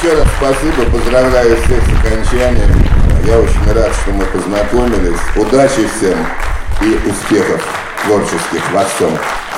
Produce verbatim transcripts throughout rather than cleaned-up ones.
еще раз спасибо, поздравляю всех с окончанием. Я очень рад, что мы познакомились. Удачи всем и успехов творческих во всем.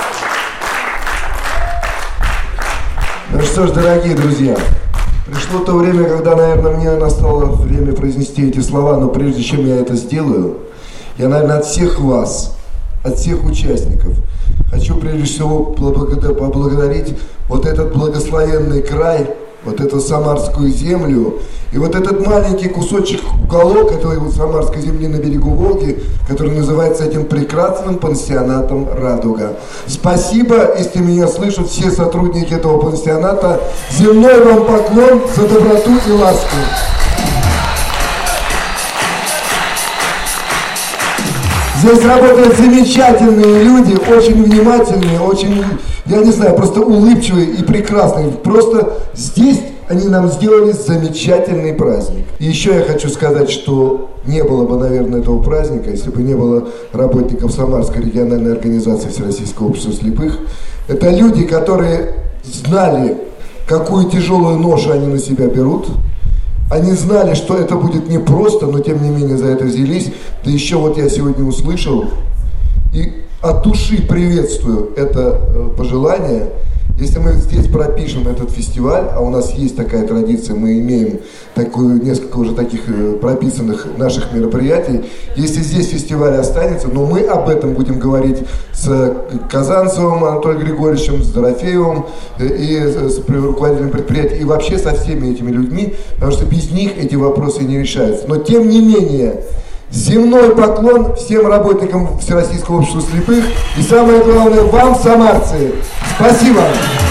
Ну что ж, дорогие друзья, пришло то время, когда, наверное, мне настало время произнести эти слова, но прежде чем я это сделаю, я, наверное, от всех вас, от всех участников хочу прежде всего поблагодарить вот этот благословенный край, вот эту самарскую землю и вот этот маленький кусочек, уголок этой вот самарской земли на берегу Волги, который называется этим прекрасным пансионатом «Радуга». Спасибо, если меня слышат все сотрудники этого пансионата. Земной вам поклон за доброту и ласку. Здесь работают замечательные люди, очень внимательные, очень, я не знаю, просто улыбчивые и прекрасные. Просто здесь они нам сделали замечательный праздник. И еще я хочу сказать, что не было бы, наверное, этого праздника, если бы не было работников Самарской региональной организации Всероссийского общества слепых. Это люди, которые знали, какую тяжелую ношу они на себя берут. Они знали, что это будет непросто, но тем не менее за это взялись. Да еще вот я сегодня услышал и от души приветствую это пожелание. Если мы здесь пропишем этот фестиваль, а у нас есть такая традиция, мы имеем такую, несколько уже таких прописанных наших мероприятий, если здесь фестиваль останется, но мы об этом будем говорить с Казанцевым Анатолием Григорьевичем, с Дорофеевым и с руководителем предприятия, и вообще со всеми этими людьми, потому что без них эти вопросы не решаются. Но тем не менее, земной поклон всем работникам Всероссийского общества слепых и самое главное вам, самарцы. Спасибо.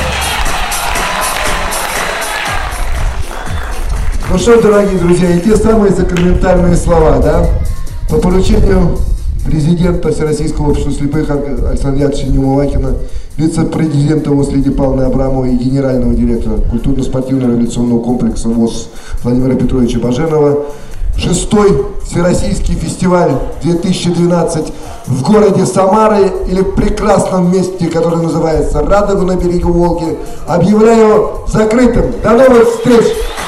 Ну что, дорогие друзья, и те самые сакраментальные слова, да? По поручению президента Всероссийского общества слепых Александра Яковлевича Немувакина, вице-президента ВОС Лидии Павловны Абрамовой и генерального директора культурно-спортивного революционного комплекса ВОС Владимира Петровича Баженова, шестой Всероссийский фестиваль две тысячи двенадцать в городе Самары или в прекрасном месте, которое называется «Радуга» на берегу Волги, объявляю закрытым. До новых встреч!